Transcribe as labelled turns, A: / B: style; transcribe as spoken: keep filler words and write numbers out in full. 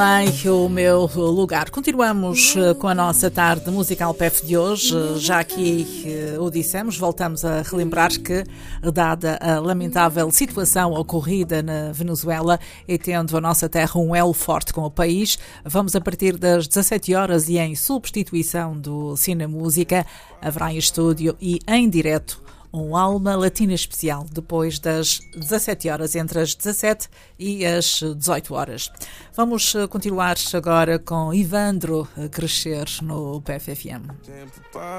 A: Ai, o meu lugar. Continuamos com a nossa tarde musical P F de hoje. Já aqui o dissemos, voltamos a relembrar que, dada a lamentável situação ocorrida na Venezuela e tendo a nossa terra um elo forte com o país, vamos a partir das dezassete horas e em substituição do Cine Música, haverá em estúdio e em direto um Alma Latina especial, depois das dezassete horas, entre as dezassete e as dezoito horas. Vamos continuar agora com Ivandro Crescer no P F F M.